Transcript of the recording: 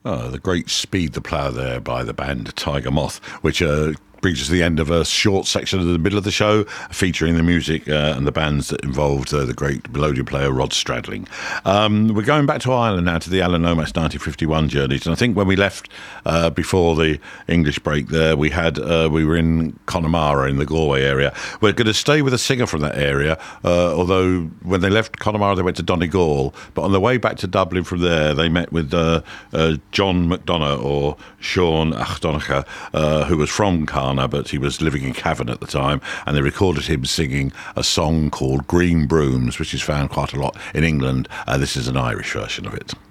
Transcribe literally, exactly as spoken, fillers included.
Oh, the great Speed the Plough there by the band Tiger Moth, which uh, brings us to the end of a short section of the middle of the show, featuring the music uh, and the bands that involved uh, the great melodeon player Rod Stradling. Um, we're going back to Ireland now, to the Alan Lomax nineteen fifty-one journeys, and I think when we left uh, before the English break there, we had uh, we were in Connemara in the Galway area. We're going to stay with a singer from that area, uh, although when they left Connemara they went to Donegal, but on the way back to Dublin from there they met with uh, uh, John McDonough, or Sean Achdonacha, uh, who was from Cardiff, but he was living in Cavan at the time, and they recorded him singing a song called Green Brooms, which is found quite a lot in England. Uh, this is an Irish version of it.